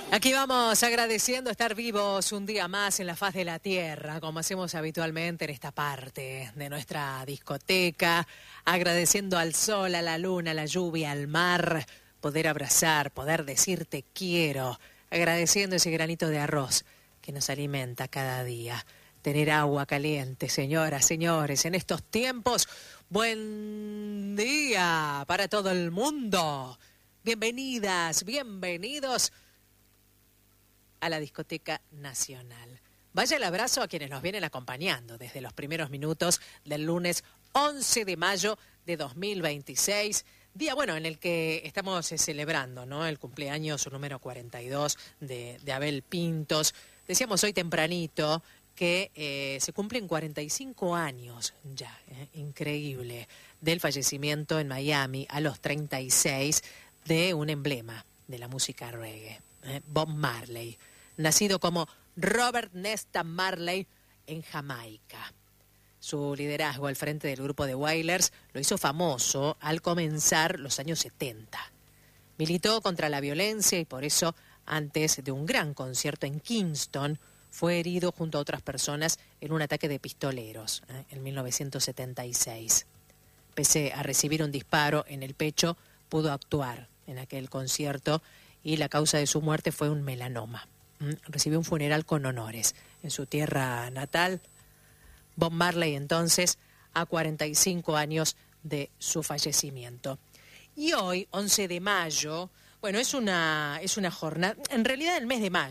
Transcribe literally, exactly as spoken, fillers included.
Aquí vamos agradeciendo estar vivos un día más en la faz de la tierra, como hacemos habitualmente en esta parte de nuestra discoteca, agradeciendo al sol, a la luna, a la lluvia, al mar, poder abrazar, poder decir te quiero, agradeciendo ese granito de arroz que nos alimenta cada día. Tener agua caliente, señoras, señores, en estos tiempos, buen día para todo el mundo. Bienvenidas, bienvenidos a la Discoteca Nacional. Vaya el abrazo a quienes nos vienen acompañando desde los primeros minutos del lunes once de mayo de dos mil veintiséis, día bueno en el que estamos eh, celebrando, ¿no?, el cumpleaños número cuarenta y dos de, de Abel Pintos. Decíamos hoy tempranito que eh, se cumplen cuarenta y cinco años ya, eh, increíble, del fallecimiento en Miami a los treinta y seis de un emblema de la música reggae, eh, Bob Marley, nacido como Robert Nesta Marley en Jamaica. Su liderazgo al frente del grupo de Wailers lo hizo famoso al comenzar los años setenta. Militó contra la violencia y por eso, antes de un gran concierto en Kingston, fue herido junto a otras personas en un ataque de pistoleros ¿eh? en mil novecientos setenta y seis. Pese a recibir un disparo en el pecho, pudo actuar en aquel concierto y la causa de su muerte fue un melanoma. Recibió un funeral con honores en su tierra natal. Bob Marley entonces a cuarenta y cinco años de su fallecimiento. Y hoy, once de mayo, bueno, es una, es una jornada, en realidad el mes de mayo,